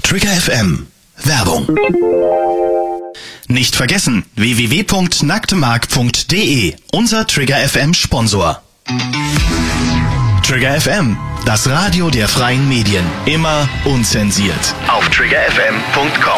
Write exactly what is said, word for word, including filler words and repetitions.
Trigger F M. Werbung. Nicht vergessen, w w w punkt nacktemark punkt de, unser Trigger F M Sponsor. Trigger F M, das Radio der freien Medien. Immer unzensiert. Auf trigger f m punkt com.